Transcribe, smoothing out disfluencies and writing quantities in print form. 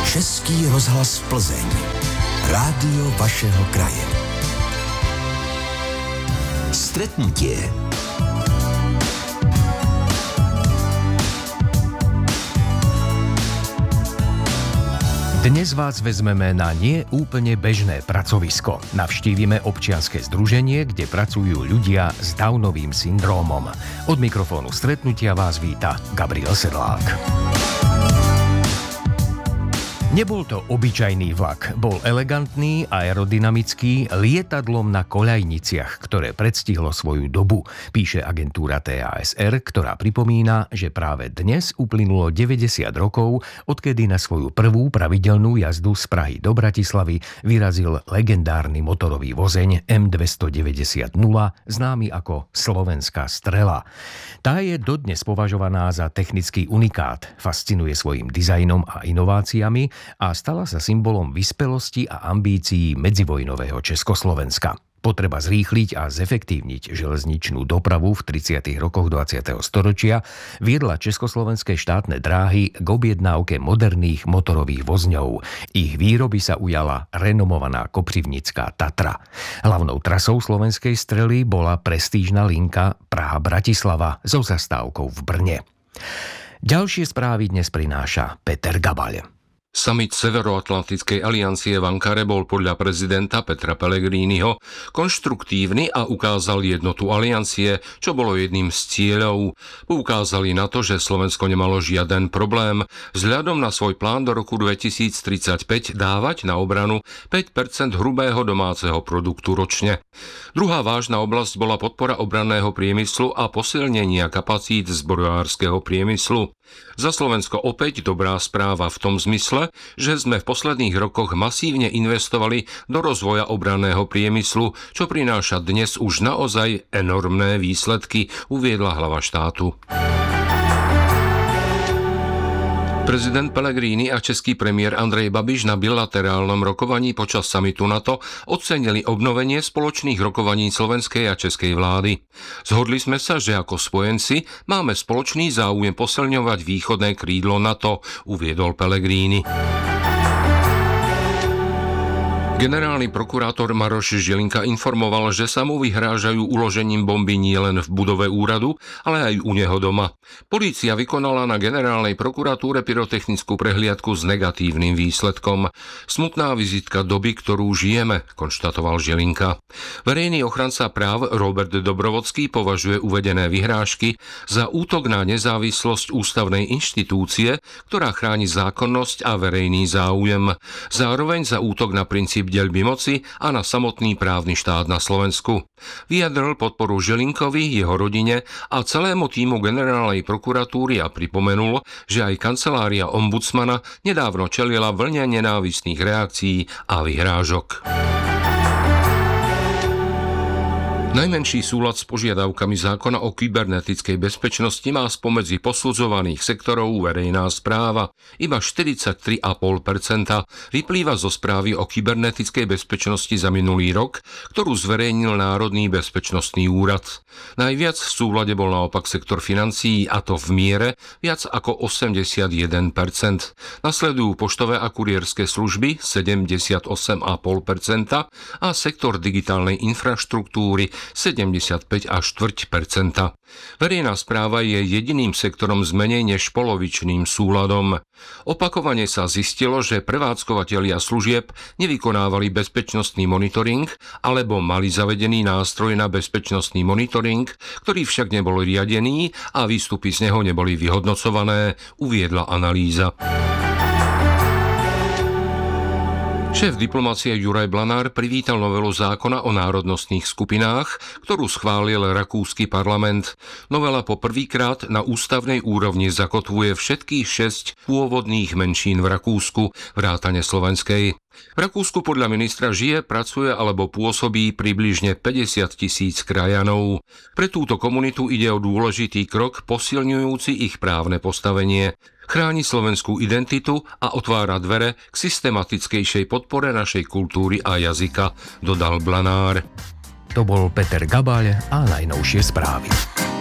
Český rozhlas Plzeň. Rádio vašeho kraje. Stretnutie. Dnes vás vezmeme na nie úplne bežné pracovisko. Navštívime občianske združenie, kde pracujú ľudia s Downovým syndrómom. Od mikrofónu Stretnutia vás víta Gabriel Sedlák. Nebol to obyčajný vlak, bol elegantný, aerodynamický, lietadlom na koľajniciach, ktoré predstihlo svoju dobu, píše agentúra TASR, ktorá pripomína, že práve dnes uplynulo 90 rokov, odkedy na svoju prvú pravidelnú jazdu z Prahy do Bratislavy vyrazil legendárny motorový vozeň M290-0, známy ako Slovenská strela. Tá je dodnes považovaná za technický unikát, fascinuje svojim dizajnom a inováciami a stala sa symbolom vyspelosti a ambícií medzivojnového Československa. Potreba zrýchliť a zefektívniť železničnú dopravu v 30. rokoch 20. storočia viedla československé štátne dráhy k objednávke moderných motorových vozňov. Ich výroby sa ujala renomovaná koprivnická Tatra. Hlavnou trasou slovenskej strely bola prestížna linka Praha-Bratislava so zastávkou v Brne. Ďalšie správy dnes prináša Peter Gabaľ. Summit Severoatlantickej aliancie v Ankare bol podľa prezidenta Petra Pellegriniho konštruktívny a ukázal jednotu aliancie, čo bolo jedným z cieľov. Poukázali na to, že Slovensko nemalo žiaden problém vzhľadom na svoj plán do roku 2035 dávať na obranu 5% hrubého domáceho produktu ročne. Druhá vážna oblasť bola podpora obranného priemyslu a posilnenia kapacít zbrojárskeho priemyslu. Za Slovensko opäť dobrá správa v tom zmysle, že sme v posledných rokoch masívne investovali do rozvoja obranného priemyslu, čo prináša dnes už naozaj enormné výsledky, uviedla hlava štátu. Prezident Pellegrini a český premiér Andrej Babiš na bilaterálnom rokovaní počas samitu NATO ocenili obnovenie spoločných rokovaní slovenskej a českej vlády. Zhodli sme sa, že ako spojenci máme spoločný záujem posilňovať východné krídlo NATO, uviedol Pellegrini. Generálny prokurátor Maroš Žilinka informoval, že sa mu vyhrážajú uložením bomby nielen v budove úradu, ale aj u neho doma. Polícia vykonala na generálnej prokuratúre pyrotechnickú prehliadku s negatívnym výsledkom. Smutná vizitka doby, ktorú žijeme, konštatoval Žilinka. Verejný ochranca práv Robert Dobrovodský považuje uvedené vyhrážky za útok na nezávislosť ústavnej inštitúcie, ktorá chráni zákonnosť a verejný záujem. Zároveň za útok na princíp deľby moci a na samotný právny štát na Slovensku. Vyjadril podporu Žilinkovi, jeho rodine a celému tímu generálnej prokuratúry a pripomenul, že aj kancelária ombudsmana nedávno čelila vlne nenávistných reakcií a vyhrážok. Najmenší súlad s požiadavkami zákona o kybernetickej bezpečnosti má spomedzi posudzovaných sektorov verejná správa. Iba 43,5% vyplýva zo správy o kybernetickej bezpečnosti za minulý rok, ktorú zverejnil Národný bezpečnostný úrad. Najviac v súlade bol naopak sektor financií, a to v miere viac ako 81%. Nasledujú poštové a kurierské služby 78,5% a sektor digitálnej infraštruktúry 75,4%. Verejná správa je jediným sektorom s menej než polovičným súladom. Opakovane sa zistilo, že prevádzkovatelia služieb nevykonávali bezpečnostný monitoring alebo mali zavedený nástroj na bezpečnostný monitoring, ktorý však nebol riadený a výstupy z neho neboli vyhodnocované, uviedla analýza. Šéf diplomacie Juraj Blanár privítal novelu zákona o národnostných skupinách, ktorú schválil rakúsky parlament. Novela poprvýkrát na ústavnej úrovni zakotvuje všetkých 6 pôvodných menšín v Rakúsku, vrátane slovenskej. V Rakúsku podľa ministra žije, pracuje alebo pôsobí približne 50,000 krajanov. Pre túto komunitu ide o dôležitý krok posilňujúci ich právne postavenie. Chráni slovenskú identitu a otvára dvere k systematickejšej podpore našej kultúry a jazyka, dodal Blanár. To bol Peter Gabaľ a najnovšie správy.